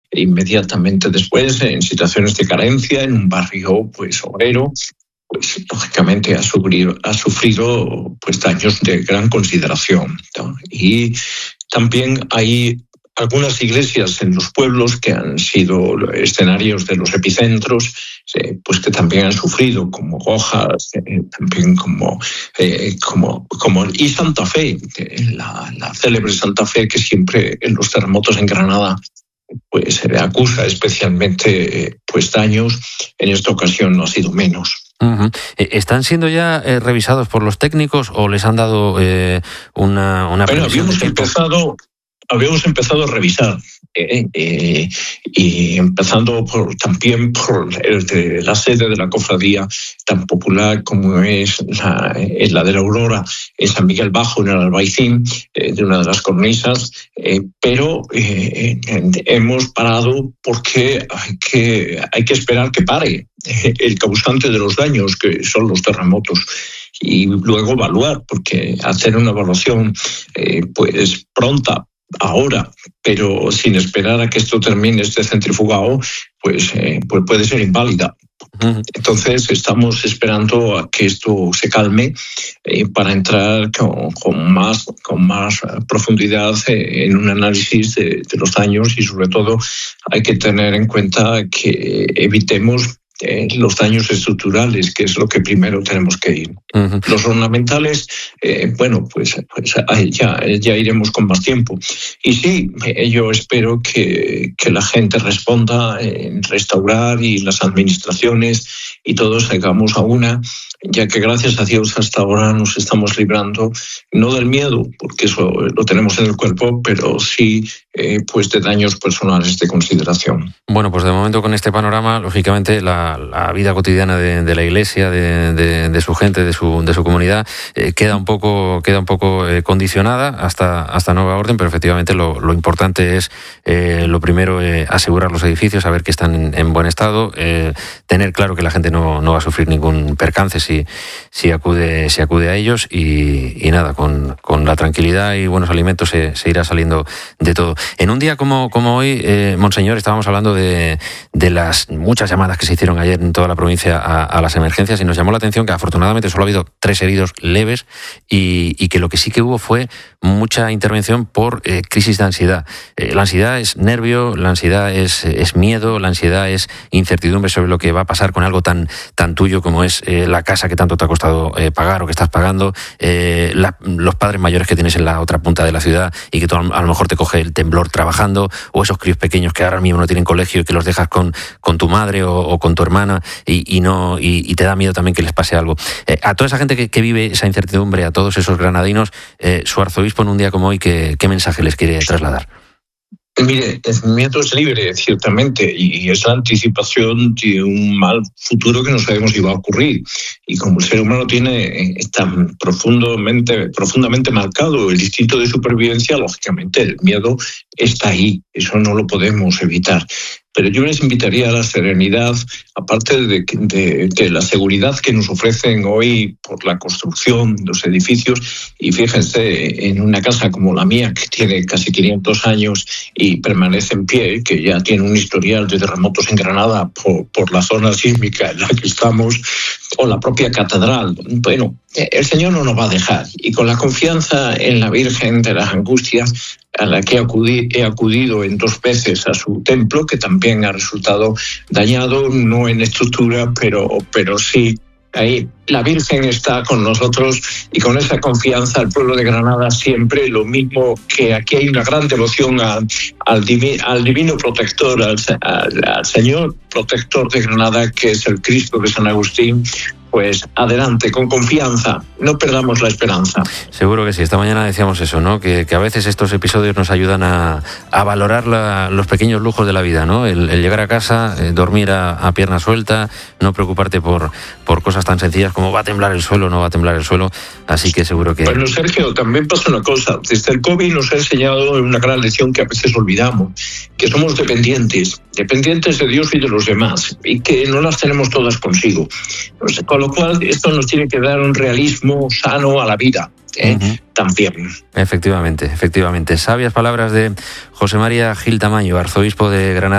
inmediatamente después, en situaciones de carencia, en un barrio pues obrero, pues lógicamente ha sufrido pues daños de gran consideración, ¿no? Y también hay algunas iglesias en los pueblos que han sido escenarios de los epicentros, pues que también han sufrido, como Gojas, también como y Santa Fe, la célebre Santa Fe, que siempre en los terremotos en Granada pues se le acusa especialmente pues daños. En esta ocasión no ha sido menos. Uh-huh. ¿Están siendo ya revisados por los técnicos o les han dado una previsión de tiempo? Habíamos empezado a revisar y empezando también por la sede de la cofradía tan popular como es la de la Aurora en San Miguel Bajo, en el Albaicín, de una de las cornisas, pero hemos parado porque hay que esperar que pare el causante de los daños, que son los terremotos, y luego evaluar, porque hacer una evaluación pues pronta ahora, pero sin esperar a que esto termine, este centrifugado, pues puede ser inválida. Entonces estamos esperando a que esto se calme para entrar con más profundidad en un análisis de los daños, y sobre todo hay que tener en cuenta que evitemos los daños estructurales, que es lo que primero tenemos que ir. Uh-huh. Los ornamentales, pues ya iremos con más tiempo. Y sí, yo espero que la gente responda en restaurar, y las administraciones y todos hagamos a una, ya que gracias a Dios hasta ahora nos estamos librando, no del miedo, porque eso lo tenemos en el cuerpo, pero sí pues de daños personales de consideración. Bueno, pues de momento con este panorama, lógicamente la vida cotidiana de la Iglesia, de su gente, de su comunidad, queda un poco condicionada hasta nueva orden, pero efectivamente lo importante es lo primero, asegurar los edificios, saber que están en buen estado, tener claro que la gente no va a sufrir ningún percance si acude a ellos, y nada, con la tranquilidad y buenos alimentos se irá saliendo de todo. En un día como hoy, Monseñor, estábamos hablando de las muchas llamadas que se hicieron ayer en toda la provincia a las emergencias, y nos llamó la atención que afortunadamente solo ha habido 3 heridos leves, y que lo que sí que hubo fue mucha intervención por crisis de ansiedad. La ansiedad es nervio, la ansiedad es miedo, la ansiedad es incertidumbre sobre lo que va a pasar con algo tan tuyo como es la casa que tanto te ha costado pagar o que estás pagando, los padres mayores que tienes en la otra punta de la ciudad y que tú a lo mejor te coge el temblor trabajando, o esos críos pequeños que ahora mismo no tienen colegio y que los dejas con tu madre o con tu hermana y te da miedo también que les pase algo. A toda esa gente que vive esa incertidumbre, a todos esos granadinos, su arzobispo en un día como hoy, ¿qué mensaje les quiere trasladar? Mire, el miedo es libre, ciertamente, y es la anticipación de un mal futuro que no sabemos si va a ocurrir. Y como el ser humano tiene tan profundamente marcado el instinto de supervivencia, lógicamente el miedo está ahí, eso no lo podemos evitar. Pero yo les invitaría a la serenidad, aparte de la seguridad que nos ofrecen hoy por la construcción de los edificios. Y fíjense, en una casa como la mía, que tiene casi 500 años y permanece en pie, que ya tiene un historial de terremotos en Granada por la zona sísmica en la que estamos, o la propia catedral, bueno, el Señor no nos va a dejar. Y con la confianza en la Virgen de las Angustias, a la que he acudido en 2 veces a su templo, que también ha resultado dañado, no en estructura, pero sí ahí. La Virgen está con nosotros, y con esa confianza el pueblo de Granada siempre, lo mismo que aquí hay una gran devoción al divino protector, al Señor protector de Granada, que es el Cristo de San Agustín. Pues adelante, con confianza, no perdamos la esperanza. Seguro que sí. Esta mañana decíamos eso, ¿no? Que a veces estos episodios nos ayudan a valorar los pequeños lujos de la vida, ¿no? El llegar a casa, dormir a pierna suelta, no preocuparte por cosas tan sencillas como va a temblar el suelo, no va a temblar el suelo. Así que seguro que... Bueno, Sergio, también pasa una cosa. Desde el COVID nos ha enseñado una gran lección que a veces olvidamos, que somos dependientes de Dios y de los demás, y que no las tenemos todas consigo. Con lo cual, esto nos tiene que dar un realismo sano a la vida, uh-huh. También. Efectivamente. Sabias palabras de José María Gil Tamayo, arzobispo de Granada.